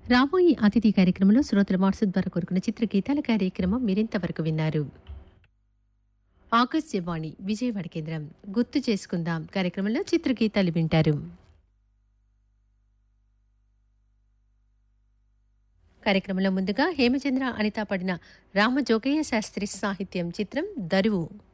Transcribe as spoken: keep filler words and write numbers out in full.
రాబోయే అతిథి కార్యక్రమంలో శ్రోతల వాట్సాప్ ద్వారా కోరుకున్న చిత్రగీతాల కార్యక్రమం మీరింతవరకు విన్నారు. ఆకాశవాణి విజయవాడ కేంద్రం గుర్తు చేసుకుందాం కార్యక్రమంలో చిత్రగీతాలు వింటారు. కార్యక్రమంలో ముందుగా హేమచంద్ర అనిత పడిన రామజోగయ్య శాస్త్రి సాహిత్యం చిత్రం దరువు.